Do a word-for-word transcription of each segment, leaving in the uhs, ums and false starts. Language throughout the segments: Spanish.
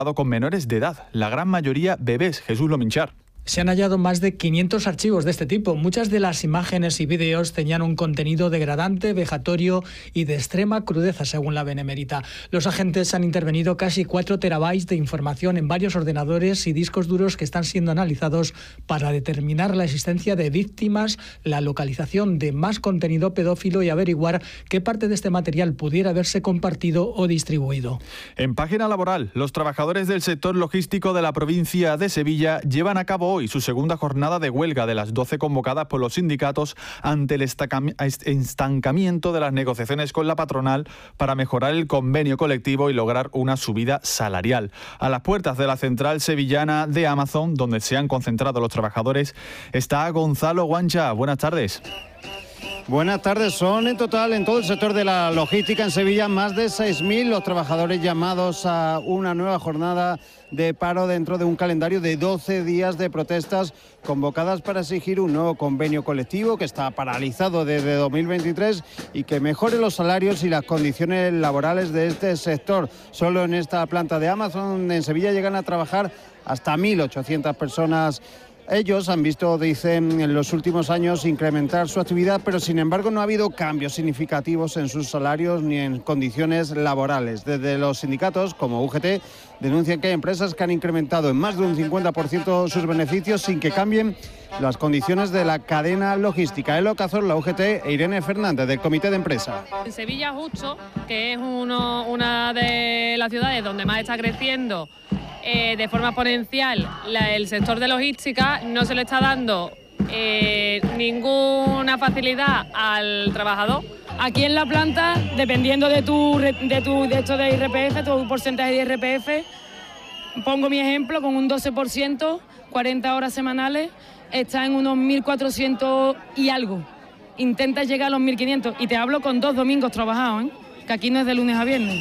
con menores de edad, la gran mayoría bebés. Jesús Lominchar. Se han hallado más de quinientos archivos de este tipo. Muchas de las imágenes y vídeos tenían un contenido degradante, vejatorio y de extrema crudeza, según la Benemérita. Los agentes han intervenido casi cuatro terabytes de información en varios ordenadores y discos duros que están siendo analizados para determinar la existencia de víctimas, la localización de más contenido pedófilo y averiguar qué parte de este material pudiera haberse compartido o distribuido. En página laboral, los trabajadores del sector logístico de la provincia de Sevilla llevan a cabo hoy su segunda jornada de huelga de las doce convocadas por los sindicatos ante el estancamiento de las negociaciones con la patronal para mejorar el convenio colectivo y lograr una subida salarial. A las puertas de la central sevillana de Amazon, donde se han concentrado los trabajadores, está Gonzalo Guancha. Buenas tardes. Buenas tardes. Son en total en todo el sector de la logística en Sevilla más de seis mil los trabajadores llamados a una nueva jornada de paro dentro de un calendario de doce días de protestas convocadas para exigir un nuevo convenio colectivo que está paralizado desde dos mil veintitrés y que mejore los salarios y las condiciones laborales de este sector. Solo en esta planta de Amazon en Sevilla llegan a trabajar hasta mil ochocientas personas. Ellos han visto, dicen, en los últimos años incrementar su actividad, pero sin embargo no ha habido cambios significativos en sus salarios ni en condiciones laborales. Desde los sindicatos, como U G T, denuncian que hay empresas que han incrementado en más de un cincuenta por ciento sus beneficios sin que cambien las condiciones de la cadena logística. Elo Cazor, la U G T, e Irene Fernández, del Comité de Empresa. En Sevilla justo, que es uno, una de las ciudades donde más está creciendo Eh, de forma exponencial la, el sector de logística, no se le está dando eh, ninguna facilidad al trabajador. Aquí en la planta, dependiendo de tu de tu de esto de I R P F, tu porcentaje de I R P F, pongo mi ejemplo, con un doce por ciento, cuarenta horas semanales, está en unos mil cuatrocientos y algo. Intenta llegar a los mil quinientos y te hablo con dos domingos trabajados, ¿eh? Que aquí no es de lunes a viernes.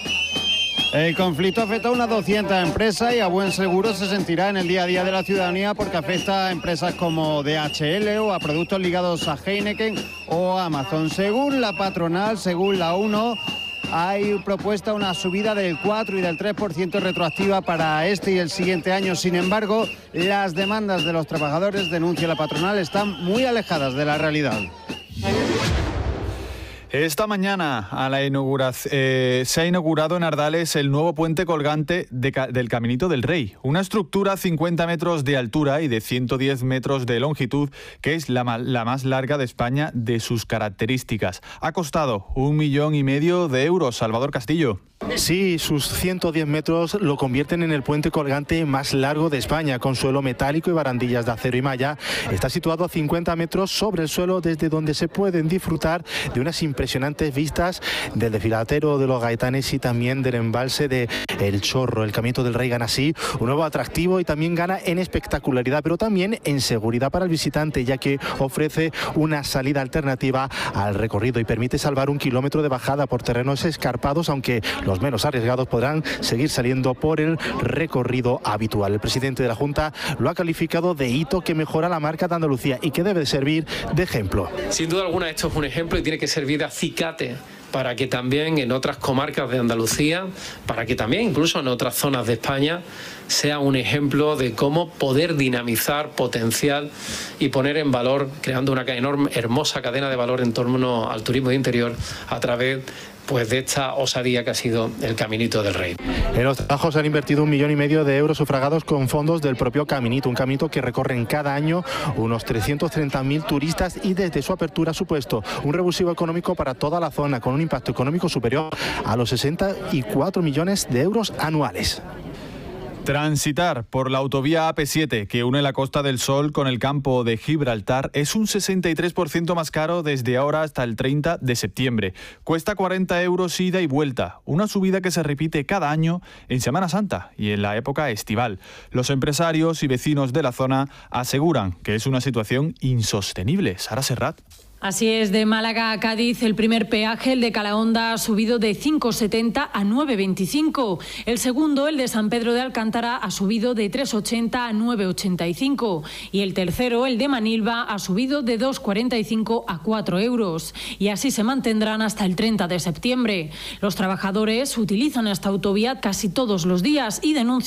El conflicto afecta a unas doscientas empresas y a buen seguro se sentirá en el día a día de la ciudadanía porque afecta a empresas como D H L o a productos ligados a Heineken o Amazon. Según la patronal, según la UNO, hay propuesta una subida del cuatro y del tres por ciento retroactiva para este y el siguiente año. Sin embargo, las demandas de los trabajadores, denuncia la patronal, están muy alejadas de la realidad. Esta mañana a la inauguración, eh, se ha inaugurado en Ardales el nuevo puente colgante de, del Caminito del Rey, una estructura a cincuenta metros de altura y de ciento diez metros de longitud, que es la, la más larga de España de sus características. Ha costado un millón y medio de euros. Salvador Castillo. Sí, sus ciento diez metros lo convierten en el puente colgante más largo de España, con suelo metálico y barandillas de acero y malla. Está situado a cincuenta metros sobre el suelo, desde donde se pueden disfrutar de unas impresionantes vistas del desfiladero de los Gaitanes y también del embalse de El Chorro. El Caminito del Rey gana así un nuevo atractivo y también gana en espectacularidad, pero también en seguridad para el visitante, ya que ofrece una salida alternativa al recorrido y permite salvar un kilómetro de bajada por terrenos escarpados, aunque los menos arriesgados podrán seguir saliendo por el recorrido habitual. El presidente de la Junta lo ha calificado de hito que mejora la marca de Andalucía y que debe servir de ejemplo. Sin duda alguna esto es un ejemplo y tiene que servir de acicate para que también en otras comarcas de Andalucía, para que también incluso en otras zonas de España sea un ejemplo de cómo poder dinamizar, potenciar y poner en valor, creando una enorme, hermosa cadena de valor en torno al turismo de interior a través pues de esta osadía que ha sido el Caminito del Rey. En los trabajos se han invertido un millón y medio de euros sufragados con fondos del propio Caminito, un caminito que recorren cada año unos trescientos treinta mil turistas y desde su apertura ha supuesto un revulsivo económico para toda la zona, con un impacto económico superior a los sesenta y cuatro millones de euros anuales. Transitar por la autovía A P siete que une la Costa del Sol con el campo de Gibraltar es un sesenta y tres por ciento más caro desde ahora hasta el treinta de septiembre. Cuesta cuarenta euros ida y vuelta, una subida que se repite cada año en Semana Santa y en la época estival. Los empresarios y vecinos de la zona aseguran que es una situación insostenible. Sara Serrat. Así es, de Málaga a Cádiz, el primer peaje, el de Calahonda, ha subido de cinco ochenta a nueve veinticinco. El segundo, el de San Pedro de Alcántara, ha subido de tres ochenta a nueve ochenta y cinco. Y el tercero, el de Manilva, ha subido de dos cuarenta y cinco a cuatro euros. Y así se mantendrán hasta el treinta de septiembre. Los trabajadores utilizan esta autovía casi todos los días y denuncian